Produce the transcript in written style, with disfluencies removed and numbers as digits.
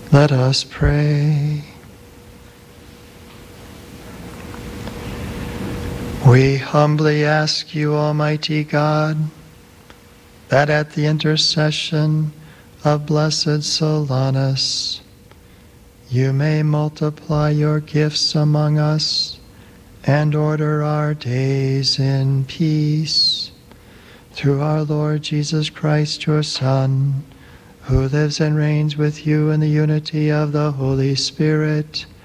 Let us pray. We humbly ask you, Almighty God, that at the intercession of Blessed Solanus, you may multiply your gifts among us and order our days in peace. Through our Lord Jesus Christ, your Son, who lives and reigns with you in the unity of the Holy Spirit,